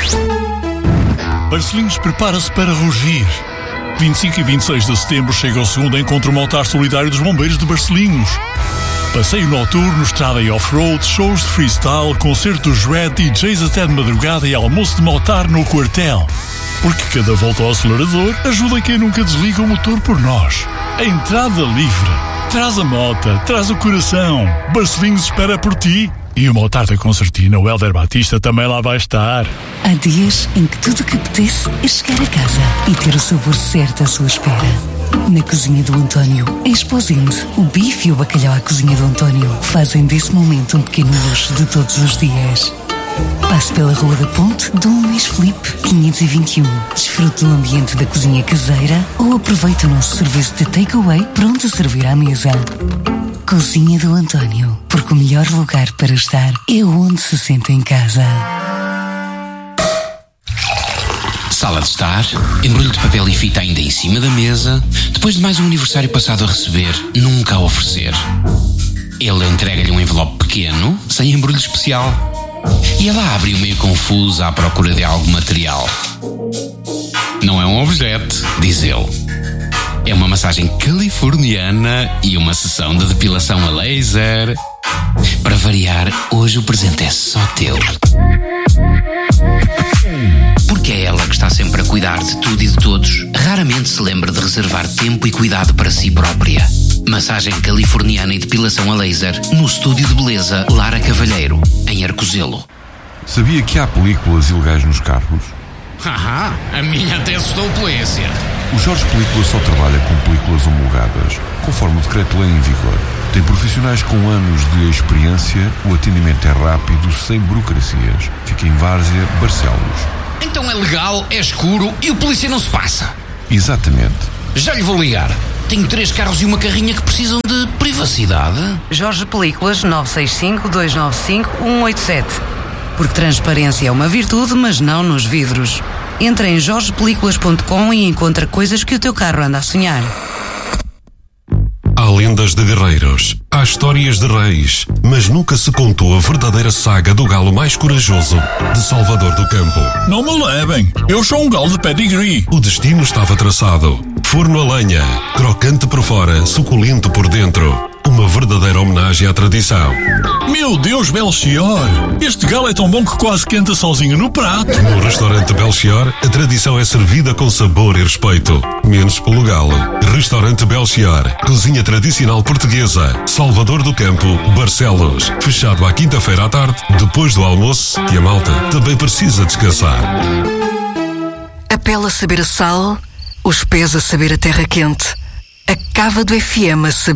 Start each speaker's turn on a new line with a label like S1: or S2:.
S1: Barcelinhos prepara-se para rugir. 25 e 26 de setembro chega o segundo encontro Motar Solidário dos Bombeiros de Barcelinhos. Passeio noturno, estrada e off-road, shows de freestyle, concertos red, DJs até de madrugada e almoço de motar no quartel. Porque cada volta ao acelerador ajuda quem nunca desliga o motor por nós. A entrada livre. Traz a mota, traz o coração. Barcelinhos espera por ti. E o motar da concertina, o Hélder Batista, também lá vai estar.
S2: Há dias em que tudo o que apetece é chegar a casa e ter o sabor certo à sua espera. Na cozinha do António, em Esposende, o bife e o bacalhau à cozinha do António fazem desse momento um pequeno luxo de todos os dias. Passe pela Rua da Ponte, Dom Luís Filipe, 521. Desfrute do ambiente da cozinha caseira ou aproveite o nosso serviço de takeaway pronto a servir à mesa. Cozinha do António, porque o melhor lugar para estar é onde se sente em casa.
S3: Sala de estar, embrulho de papel e fita ainda em cima da mesa, depois de mais um aniversário passado a receber, nunca a oferecer. Ele entrega-lhe um envelope pequeno, sem embrulho especial, e ela abre-o meio confusa à procura de algo material. Não é um objeto, diz ele. É uma massagem californiana e uma sessão de depilação a laser. Para variar, hoje o presente é só teu. Porque é ela que está sempre a cuidar de tudo e de todos, raramente se lembra de reservar tempo e cuidado para si própria. Massagem californiana e depilação a laser no estúdio de beleza Lara Cavalheiro, em Arcozelo.
S4: Sabia que há películas ilegais nos carros?
S3: Haha, a minha até assustou a polícia.
S4: O Jorge Películas só trabalha com películas homologadas, conforme o decreto-lei em vigor. Tem profissionais com anos de experiência, o atendimento é rápido, sem burocracias. Fica em Várzea, Barcelos.
S3: Então é legal, é escuro e o polícia não se passa.
S4: Exatamente.
S3: Já lhe vou ligar. Tenho 3 carros e uma carrinha que precisam de privacidade.
S2: Jorge Películas 965-295-187. Porque transparência é uma virtude, mas não nos vidros. Entra em jorgepelículas.com e encontra coisas que o teu carro anda a sonhar.
S5: Há lendas de guerreiros, há histórias de reis, mas nunca se contou a verdadeira saga do galo mais corajoso de Salvador do Campo.
S1: Não me levem, eu sou um galo de pedigree.
S5: O destino estava traçado. Forno a lenha, crocante por fora, suculento por dentro. Uma verdadeira homenagem à tradição.
S1: Meu Deus, Belchior! Este galo é tão bom que quase canta sozinho no prato.
S5: No restaurante Belchior, a tradição é servida com sabor e respeito. Menos pelo galo. Restaurante Belchior, cozinha tradicional portuguesa, Salvador do Campo, Barcelos. Fechado à quinta-feira à tarde, depois do almoço, que a malta também precisa descansar.
S2: A pele a saber a sal, os pés a saber a terra quente. A cava do FM a saber